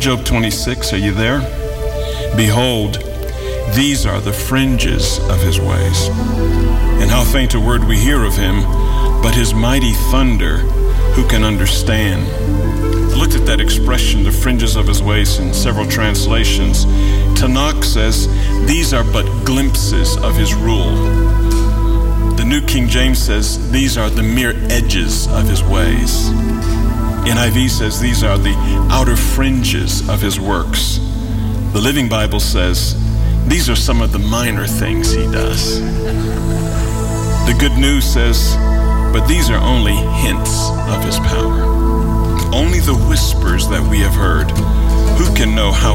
Job 26, are you there? Behold, these are the fringes of his ways. And how faint a word we hear of him, but his mighty thunder, who can understand? I looked at that expression, the fringes of his ways, in several translations. Tanakh says, these are but glimpses of his rule. The New King James says, these are the mere edges of his ways. NIV says, these are the outer fringes of his works. The Living Bible says, these are some of the minor things he does. The Good News says, but these are only hints of his power. Only the whispers that we have heard. Who can know how